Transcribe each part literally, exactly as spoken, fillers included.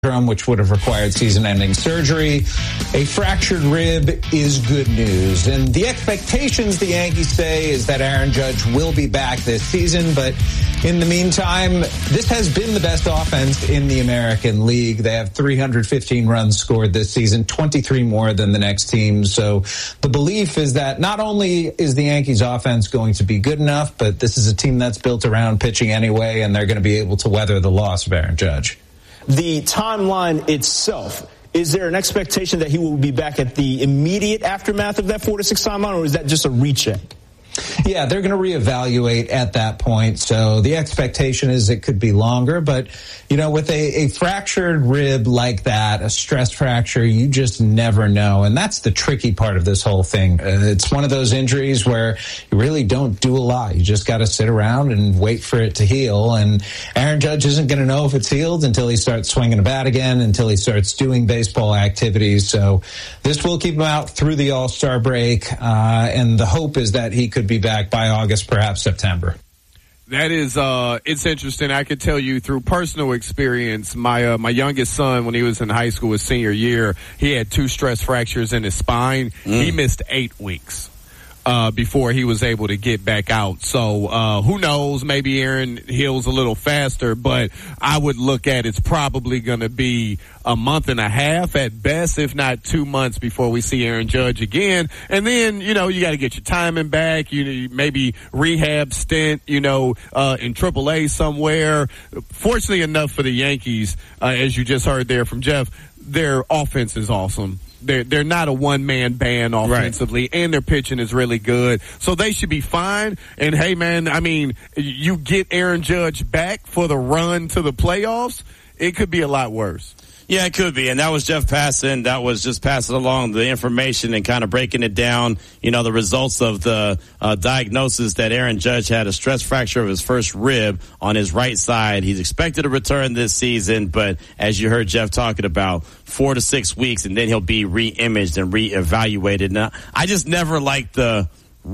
which would have required season-ending surgery. A fractured rib is good news. And the expectations, the Yankees say, is that Aaron Judge will be back this season. But in the meantime, this has been the best offense in the American League. They have three hundred fifteen runs scored this season, twenty-three more than the next team. So the belief is that not only is the Yankees offense going to be good enough, but this is a team that's built around pitching anyway, and they're going to be able to weather the loss of Aaron Judge. The timeline itself, is there an expectation that he will be back at the immediate aftermath of that four to six timeline, or is that just a recheck? Yeah, they're going to reevaluate at that point. So the expectation is it could be longer. But, you know, with a, a fractured rib like that, a stress fracture, you just never know. And that's the tricky part of this whole thing. Uh, it's one of those injuries where you really don't do a lot. You just got to sit around and wait for it to heal. And Aaron Judge isn't going to know if it's healed until he starts swinging a bat again, until he starts doing baseball activities. So this will keep him out through the All-Star break. Uh, and the hope is that he could be back by August, perhaps September. That is, uh, it's interesting. I could tell you through personal experience, my, uh, my youngest son, when he was in high school, his senior year, he had two stress fractures in his spine. Mm. He missed eight weeks. Uh, before he was able to get back out. So, uh, who knows? Maybe Aaron heals a little faster, but I would look at it's probably going to be a month and a half at best, if not two months before we see Aaron Judge again. And then, you know, you got to get your timing back. You maybe rehab stint, you know, uh, in triple A somewhere. Fortunately enough for the Yankees, uh, as you just heard there from Jeff, their offense is awesome. They're, they're not a one-man band offensively, right, and their pitching is really good. So they should be fine. And, hey, man, I mean, you get Aaron Judge back for the run to the playoffs, it could be a lot worse. Yeah, it could be. And that was Jeff Passan. That was just passing along the information and kind of breaking it down, you know, the results of the uh, diagnosis that Aaron Judge had a stress fracture of his first rib on his right side. He's expected to return this season, but as you heard Jeff talking about, four to six weeks, and then he'll be re-imaged and re-evaluated. Now, I just never liked the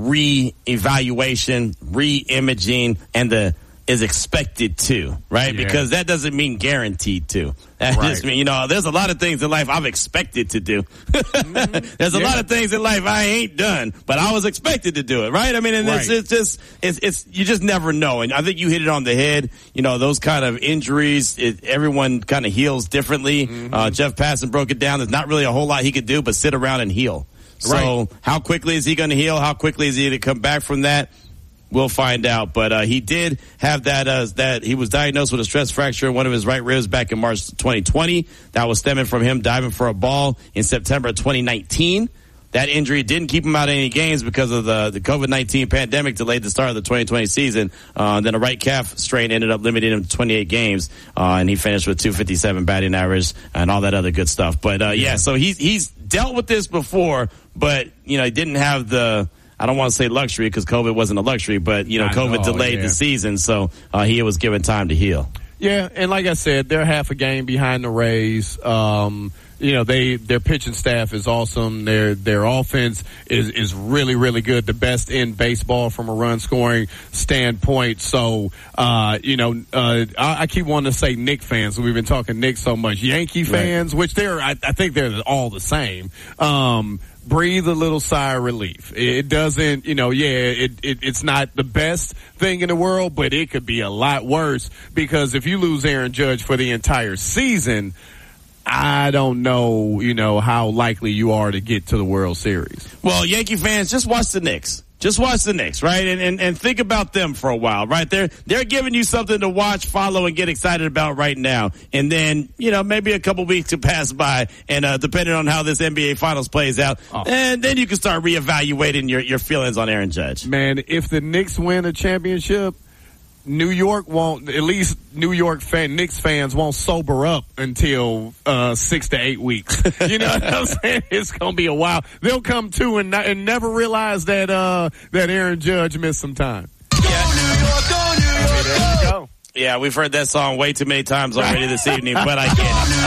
re-evaluation, re-imaging, and the is expected to, right? Yeah. Because that doesn't mean guaranteed to. That right. just mean, you know, there's a lot of things in life I'm expected to do. Mm-hmm. There's a yeah. lot of things in life I ain't done, but I was expected to do it, right? I mean, and right. it's, it's just, it's, it's, you just never know. And I think you hit it on the head. You know, those kind of injuries, it, everyone kind of heals differently. Mm-hmm. Uh, Jeff Passan broke it down. There's not really a whole lot he could do but sit around and heal. So right. how quickly is he going to heal? How quickly is he to come back from that? We'll find out, but uh, he did have that. Uh, that he was diagnosed with a stress fracture in one of his right ribs back in March twenty twenty. That was stemming from him diving for a ball in September twenty nineteen. That injury didn't keep him out of any games because of the the COVID nineteen pandemic delayed the start of the twenty twenty season. Uh, then a right calf strain ended up limiting him to twenty-eight games, uh, and he finished with two fifty-seven batting average and all that other good stuff. But uh, yeah, so he's he's dealt with this before, but you know he didn't have the. I don't want to say luxury because COVID wasn't a luxury, but, you know, I COVID know, delayed yeah. the season, so uh, he was given time to heal. Yeah, and like I said, they're half a game behind the Rays. Um, you know, they their pitching staff is awesome. Their their offense is, is really, really good, the best in baseball from a run-scoring standpoint. So, uh, you know, uh, I, I keep wanting to say Knicks fans. We've been talking Knicks so much. Yankee fans, right. which they're, I, I think they're all the same. Um breathe a little sigh of relief. It doesn't, you know, yeah, it, it it's not the best thing in the world, but it could be a lot worse because if you lose Aaron Judge for the entire season, I don't know, you know, how likely you are to get to the World Series. Well, Yankee fans, just watch the Knicks. Just watch the Knicks, right? And, and and think about them for a while, right? They're they're giving you something to watch, follow, and get excited about right now. And then, you know, maybe a couple weeks to pass by, and uh, depending on how this N B A Finals plays out, oh. and then you can start reevaluating your your feelings on Aaron Judge. Man, if the Knicks win a championship, New York won't, at least New York fan, Knicks fans won't sober up until uh six to eight weeks. You know what I'm saying? It's going to be a while. They'll come to and, not, and never realize that uh that Aaron Judge missed some time. Yeah. Go New York, go New York, I mean, there you go. Yeah, we've heard that song way too many times already this evening, but I get it.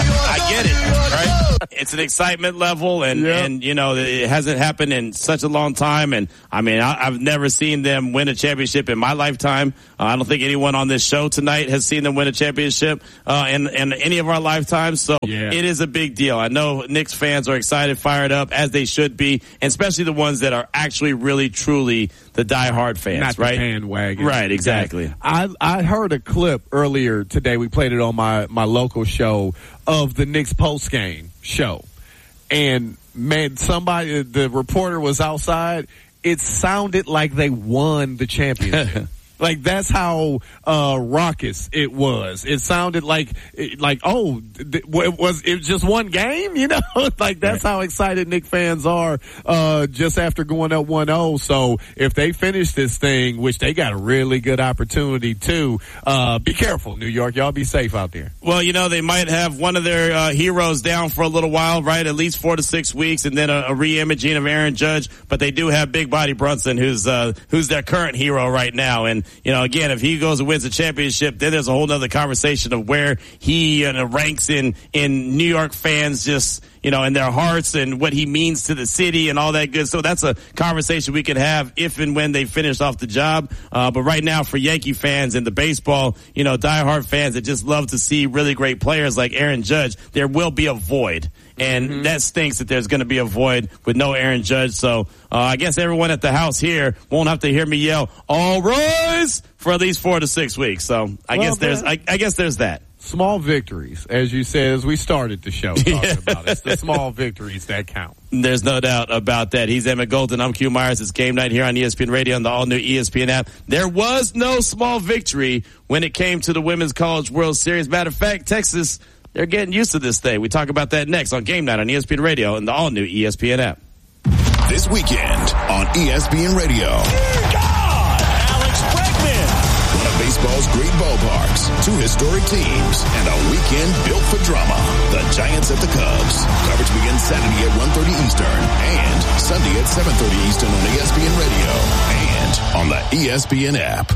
I get it, right? It's an excitement level, and, yep. and you know, it hasn't happened in such a long time. And, I mean, I, I've never seen them win a championship in my lifetime. Uh, I don't think anyone on this show tonight has seen them win a championship uh, in, in any of our lifetimes. So yeah. It is a big deal. I know Knicks fans are excited, fired up, as they should be, and especially the ones that are actually really, truly the diehard fans, Not right? The bandwagon. Right, exactly. I, I heard a clip earlier today. We played it on my, my local show of the Knicks post-game show. And, man, somebody, the reporter was outside. It sounded like they won the championship. Like, that's how uh raucous it was. It sounded like, like oh, it was it was just one game, you know? Like, that's how excited Knicks fans are uh just after going up one oh. So, if they finish this thing, which they got a really good opportunity to, uh be careful, New York. Y'all be safe out there. Well, you know, they might have one of their uh heroes down for a little while, right? At least four to six weeks, and then a, a re-imaging of Aaron Judge. But they do have Big Body Brunson, who's uh who's their current hero right now. And you know, again, if he goes and wins a championship, then there's a whole other conversation of where he uh, ranks in, in New York fans, just, you know, in their hearts, and what he means to the city and all that good. So that's a conversation we could have if and when they finish off the job. Uh, but right now for Yankee fans and the baseball, you know, diehard fans that just love to see really great players like Aaron Judge, there will be a void. And mm-hmm. that stinks that there's going to be a void with no Aaron Judge. So uh, I guess everyone at the house here won't have to hear me yell, all rise, for at least four to six weeks. So I well, guess there's I, I guess there's that. Small victories, as you said, as we started the show talking yeah. about it. It's the small victories that count. There's no doubt about that. He's Emmett Golden. I'm Q Myers. It's game night here on E S P N Radio and the all-new E S P N app. There was no small victory when it came to the Women's College World Series. Matter of fact, Texas, they're getting used to this thing. We talk about that next on Game Night on E S P N Radio and the all-new E S P N app. This weekend on E S P N Radio. Dear God! Alex Bregman! One of baseball's great ballparks, two historic teams, and a weekend built for drama. The Giants at the Cubs. Coverage begins Saturday at one thirty Eastern and Sunday at seven thirty Eastern on E S P N Radio and on the E S P N app.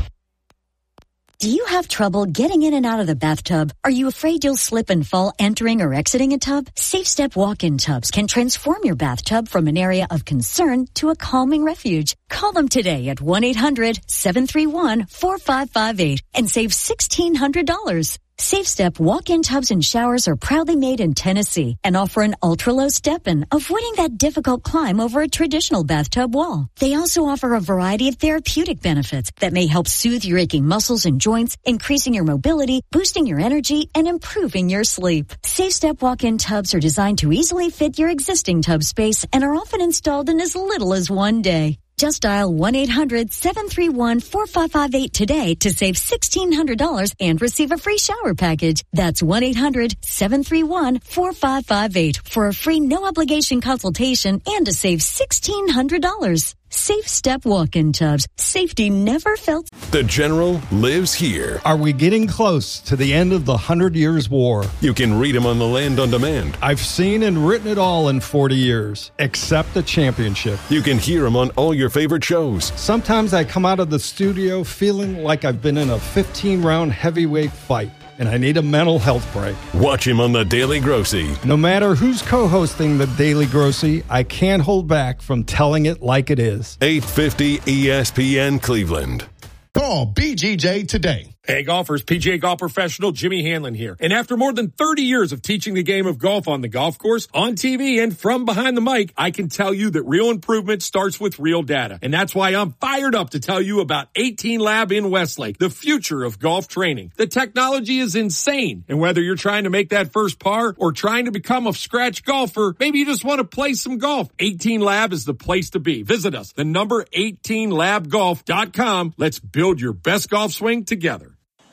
Do you have trouble getting in and out of the bathtub? Are you afraid you'll slip and fall entering or exiting a tub? Safe Step walk-in tubs can transform your bathtub from an area of concern to a calming refuge. Call them today at one eight hundred seven three one four five five eight and save sixteen hundred dollars. Safe Step walk-in tubs and showers are proudly made in Tennessee and offer an ultra-low step-in, avoiding that difficult climb over a traditional bathtub wall. They also offer a variety of therapeutic benefits that may help soothe your aching muscles and joints, increasing your mobility, boosting your energy, and improving your sleep. Safe Step walk-in tubs are designed to easily fit your existing tub space and are often installed in as little as one day. Just dial one eight hundred seven three one four five five eight today to save sixteen hundred dollars and receive a free shower package. That's one eight hundred seven three one four five five eight for a free no-obligation consultation and to save sixteen hundred dollars. Safe Step walk-in tubs. Safety never felt. The General lives here. Are we getting close to the end of the Hundred Years' War? You can read him on the Land on Demand. I've seen and written it all in forty years, except the championship. You can hear him on all your favorite shows. Sometimes I come out of the studio feeling like I've been in a fifteen-round heavyweight fight, and I need a mental health break. Watch him on The Daily Grossy. No matter who's co-hosting The Daily Grossy, I can't hold back from telling it like it is. eight fifty E S P N Cleveland. Call B G J today. Hey golfers, P G A golf professional Jimmy Hanlon here. And after more than thirty years of teaching the game of golf on the golf course, on T V, and from behind the mic, I can tell you that real improvement starts with real data. And that's why I'm fired up to tell you about eighteen Lab in Westlake, the future of golf training. The technology is insane. And whether you're trying to make that first par or trying to become a scratch golfer, maybe you just want to play some golf, eighteen Lab is the place to be. Visit us, the number eighteen lab golf dot com. Let's build your best golf swing together.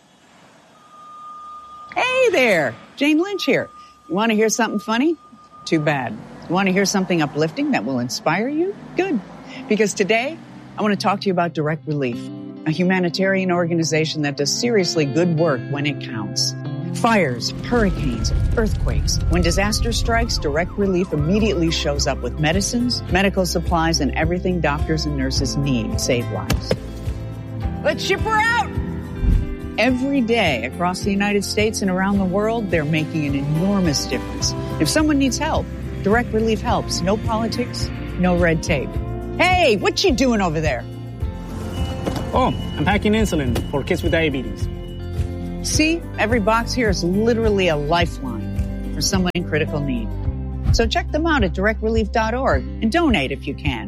Hey there, Jane Lynch here. You want to hear something funny? Too bad. You want to hear something uplifting that will inspire you? Good. Because today, I want to talk to you about Direct Relief, a humanitarian organization that does seriously good work when it counts. Fires, hurricanes, earthquakes. When disaster strikes, Direct Relief immediately shows up with medicines, medical supplies, and everything doctors and nurses need to save lives. Let's ship her out! every day across the United States and around the world, they're making an enormous difference. If someone needs help, Direct Relief helps. No politics, no red tape. Hey, what you doing over there? Oh, I'm packing insulin for kids with diabetes. See, every box here is literally a lifeline for someone in critical need. So check them out at direct relief dot org and donate if you can.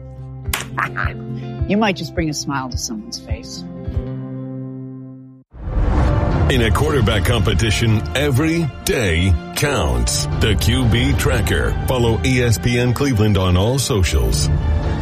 You might just bring a smile to someone's face. In a quarterback competition, every day counts. The Q B Tracker. Follow E S P N Cleveland on all socials.